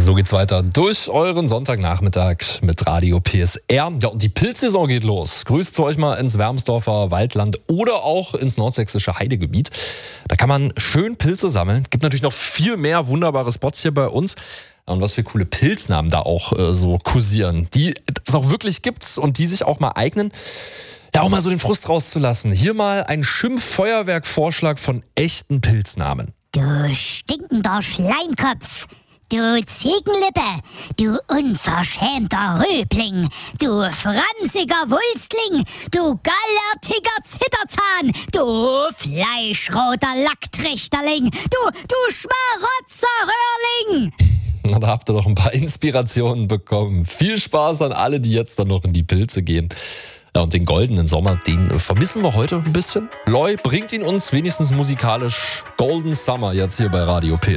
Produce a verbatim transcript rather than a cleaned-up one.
So geht's weiter durch euren Sonntagnachmittag mit Radio P S R. Ja, und die Pilzsaison geht los. Grüßt zu euch mal ins Wermsdorfer Waldland oder auch ins nordsächsische Heidegebiet. Da kann man schön Pilze sammeln. Gibt natürlich noch viel mehr wunderbare Spots hier bei uns. Und was für coole Pilznamen da auch äh, so kursieren, die es auch wirklich gibt und die sich auch mal eignen, ja auch mal so den Frust rauszulassen. Hier mal ein Schimpffeuerwerk-Vorschlag von echten Pilznamen. Du stinkender Schleimkopf, du Ziegenlippe, du unverschämter Rübling, du franziger Wulstling, du gallertiger Zitterzahn, du fleischroter Lacktrichterling, du, du Schmarotzer-Hörling. Na, da habt ihr doch ein paar Inspirationen bekommen. Viel Spaß an alle, die jetzt dann noch in die Pilze gehen. Ja, und den goldenen Sommer, den vermissen wir heute ein bisschen. Loy bringt ihn uns wenigstens musikalisch. Golden Summer jetzt hier bei Radio P S.